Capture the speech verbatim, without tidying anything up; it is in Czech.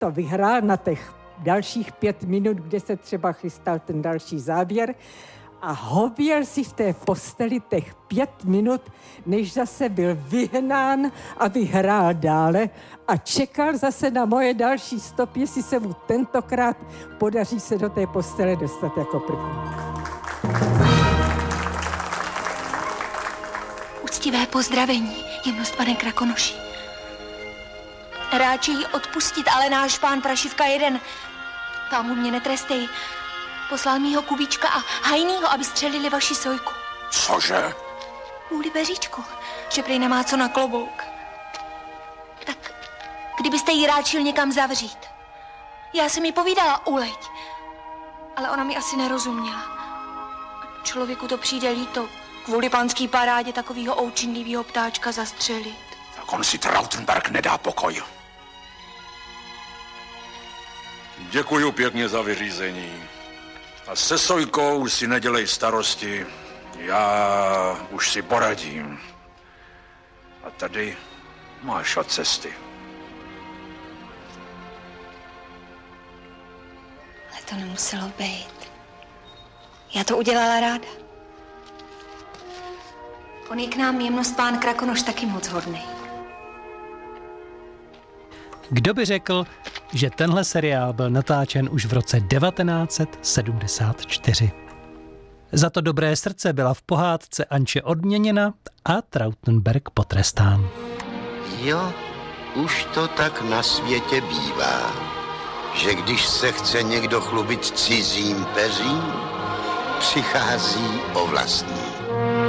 to vyhrál na těch dalších pět minut, kde se třeba chystal ten další záběr a hověl si v té posteli těch pět minut, než zase byl vyhnán, aby hrál dále a čekal zase na moje další stop, jestli se mu tentokrát podaří se do té postele dostat jako první. Úctivé pozdravení, jemnost pane Krakonoši. Ráči jí odpustit, ale náš pán Prašivka jeden, pámu mě netrestej, poslal mýho Kubíčka a Hajnýho, aby střelili vaši Sojku. Cože? Kvůli Beříčku, že prej nemá co na klobouk. Tak kdybyste jí ráčil někam zavřít. Já jsem jí povídala, uleď, ale ona mi asi nerozuměla. Člověku to přijde líto, kvůli pánský parádě takovýho oučinlivýho ptáčka zastřelit. Tak on si Trautenberg nedá pokoj. Děkuju pěkně za vyřízení. A se Sojkou si nedělej starosti. Já už si poradím. A tady máš od cesty. Ale to nemuselo být. Já to udělala ráda. On je k nám jemnost pán Krakonoš taky moc hodnej. Kdo by řekl, že tenhle seriál byl natáčen už v roce devatenáct set sedmdesát čtyři. Za to dobré srdce byla v pohádce Anče odměněna a Trautenberg potrestán. Jo, už to tak na světě bývá, že když se chce někdo chlubit cizím peřím, přichází o vlastní.